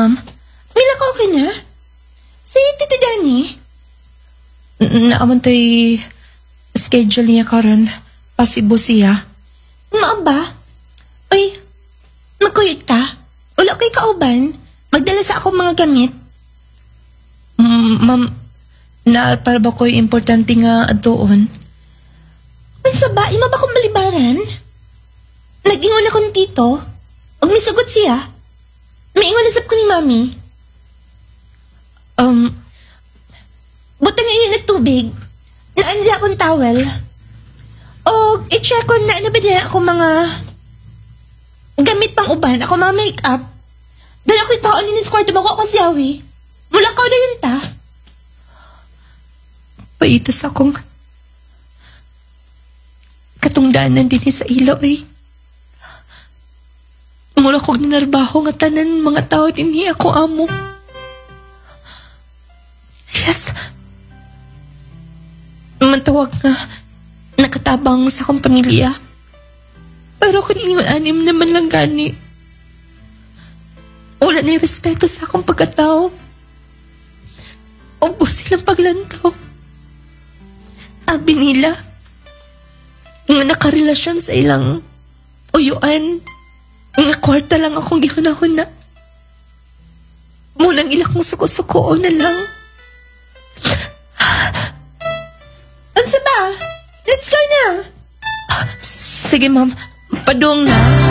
ma'am. Mila ka okay na? Si Tito Danny? Naaman tay schedule niya karon. Pasibo siya. Maa ba? Uy, magkuyot ka? Wala kay kauban? Magdala sa akong mga gamit? Ma'am, para ba ko'y importante nga adoon? Unsa ba? Ima ba kong malibaran? Nag-ingon ako ni Tito. Og misugot siya. May ingon nasab ko ni Mami. Buta nga yun nagtubig. Naanila akong towel. O i-check ko na ano ba niya ako mga gamit pang uban. Ako mga make-up. Dahil ako'y paon ni Squad mo ko ako siyawi. Mula ka na yun ta. Paitas akong katungdanan din sa ilaw eh. Mula kong ninarbaho nga tanan mga tao din ako amo. Yes. Mantawag nga nakatabang sa akong pamilya. Pero kung ingon anim naman lang gani. Wala na yung respeto sa akong pagkatao. Ubos silang paglantaw. Sabi nila, nga nakarelasyon sa ilang uyuan, nga kwarta lang akong gihunahuna. Munang ilang kong suko-suko na lang. Unsa ba? Let's go na. Sige ma'am, padung na.